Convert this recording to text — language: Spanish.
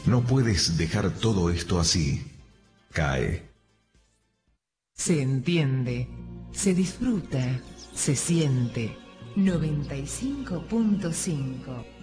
No puedes dejar todo esto así. Cae. Se entiende, se disfruta, se siente. 95.5